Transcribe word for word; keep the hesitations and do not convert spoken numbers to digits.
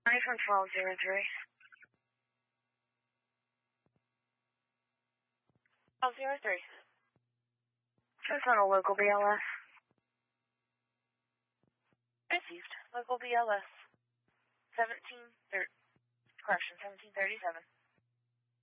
Money from twelve zero three. twelve zero three. Just on a local B L S. Received. Local B L S. seventeen, thir- correction, seventeen thirty-seven.